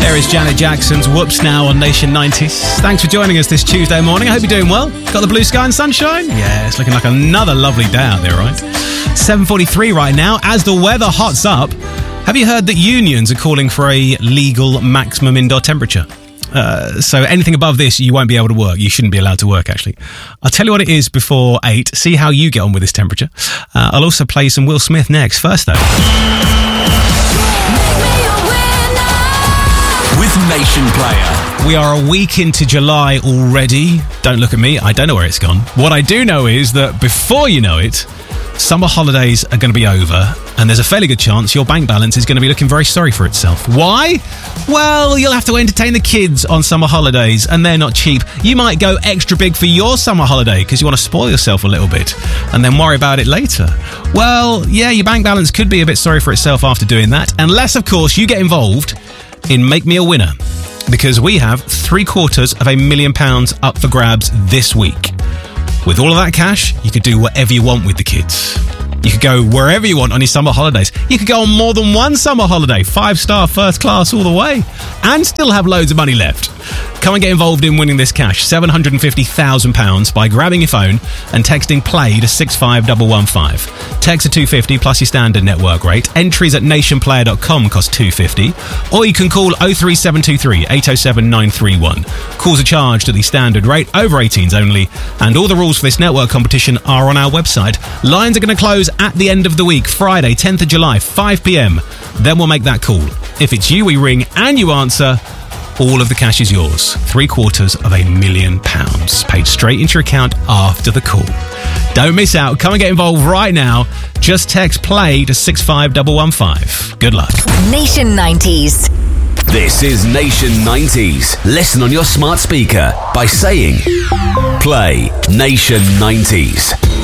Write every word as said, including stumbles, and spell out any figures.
There is Janet Jackson's Whoops Now on Nation nineties. Thanks for joining us this Tuesday morning. I hope you're doing well. Got the blue sky and sunshine? Yeah, it's looking like another lovely day out there, right? seven forty-three right now. As the weather hots up, have you heard that unions are calling for a legal maximum indoor temperature? Uh, so anything above this, you won't be able to work. You shouldn't be allowed to work, actually. I'll tell you what it is before eight. See how you get on with this temperature. Uh, I'll also play some Will Smith next. First, though. With Nation Player. We are a week into July already. Don't look at me. I don't know where it's gone. What I do know is that before you know it, summer holidays are going to be over, and there's a fairly good chance your bank balance is going to be looking very sorry for itself. Why? Well, you'll have to entertain the kids on summer holidays, and they're not cheap. You might go extra big for your summer holiday because you want to spoil yourself a little bit and then worry about it later. Well, yeah, your bank balance could be a bit sorry for itself after doing that, unless, of course, you get involved in Make Me a Winner, because we have three quarters of a million pounds up for grabs this week. With all of that cash, you could do whatever you want with the kids. You could go wherever you want on your summer holidays. You could go on more than one summer holiday, five-star, first class, all the way, and still have loads of money left. Come and get involved in winning this cash, seven hundred fifty thousand pounds, by grabbing your phone and texting PLAY to six five one one five. Text are two hundred fifty plus your standard network rate. Entries at nation player dot com cost two hundred fifty. Or you can call oh three seven two three, eight oh seven, nine three one. Calls are charged at the standard rate, over eighteens only, and all the rules for this network competition are on our website. Lines are going to close at the end of the week, Friday, tenth of July, five p.m. Then we'll make that call. If it's you we ring and you answer, all of the cash is yours. Three quarters of a million pounds paid straight into your account after the call. Don't miss out. Come and get involved right now. Just text PLAY to six five one one five. Good luck. Nation nineties. This is Nation nineties. Listen on your smart speaker by saying Play Nation nineties.